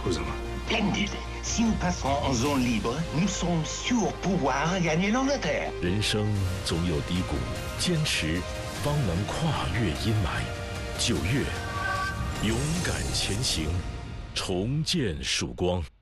Causons. Splendide. Si nous passons en zone libre, nous sommes sûrs pouvoir gagner l'Angleterre. 人生总有低谷，坚持方能跨越阴霾。9月，勇敢前行，重见曙光。